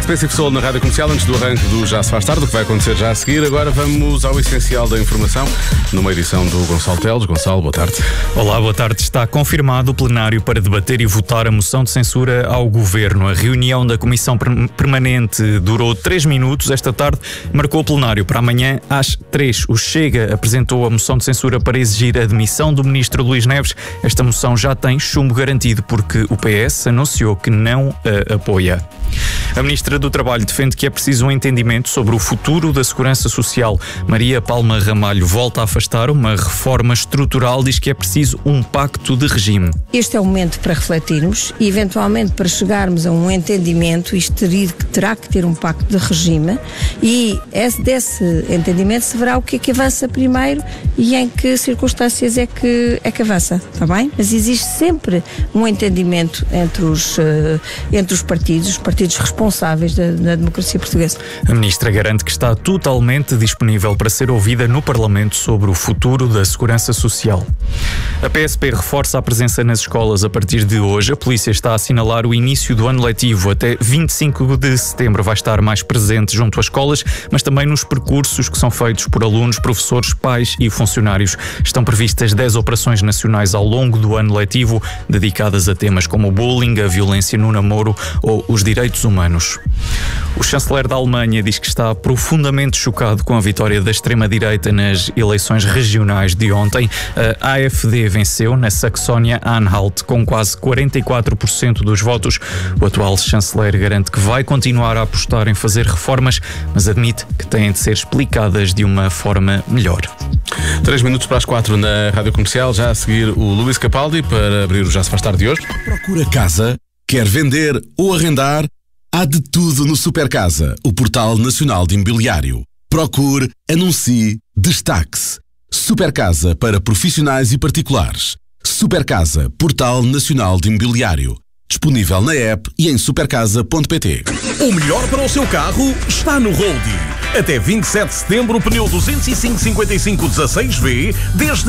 Expensive Soul na Rádio Comercial, antes do arranque do Já se faz tarde, o que vai acontecer já a seguir. Agora vamos ao essencial da informação, numa edição do Gonçalo Teles. Gonçalo, boa tarde. Olá, boa tarde. Está confirmado o plenário para debater e votar a moção de censura ao Governo. A reunião da Comissão Permanente durou 3 minutos esta tarde, marcou o plenário para amanhã às 3. O Chega apresentou a moção de censura para exigir a demissão do Ministro Luís Neves. Esta moção já tem chumbo garantido porque o PS anunciou que não a apoia. A Ministra do Trabalho defende que é preciso um entendimento sobre o futuro da segurança social. Maria Palma Ramalho volta a afastar uma reforma estrutural, diz que é preciso um pacto de regime. Este é o momento para refletirmos e, eventualmente, para chegarmos a um entendimento, isto terá que ter um pacto de regime e desse entendimento se verá o que é que avança primeiro e em que circunstâncias é que avança, está bem? Mas existe sempre um entendimento entre os partidos responsáveis da democracia portuguesa. A Ministra garante que está totalmente disponível para ser ouvida no Parlamento sobre o futuro da segurança social. A PSP reforça a presença nas escolas a partir de hoje. A polícia está a assinalar o início do ano letivo. Até 25 de setembro vai estar mais presente junto às escolas, mas também nos percursos que são feitos por alunos, professores, pais e funcionários. Estão previstas 10 operações nacionais ao longo do ano letivo, dedicadas a temas como o bullying, a violência no namoro ou os direitos humanos. O chanceler da Alemanha diz que está profundamente chocado com a vitória da extrema-direita nas eleições regionais de ontem. A AfD venceu na Saxónia-Anhalt com quase 44% dos votos. O atual chanceler garante que vai continuar a apostar em fazer reformas, mas admite que têm de ser explicadas de uma forma melhor. 3 minutos para as 4 na Rádio Comercial, já a seguir o Luís Capaldi para abrir o Já se faz tarde de hoje. Procura casa? Quer vender ou arrendar? Há de tudo no Supercasa, o portal nacional de imobiliário. Procure, anuncie, destaque-se. Supercasa para profissionais e particulares. Supercasa, portal nacional de imobiliário. Disponível na app e em supercasa.pt. O melhor para o seu carro está no Roadie. Até 27 de setembro, pneu 205/55 16V, desde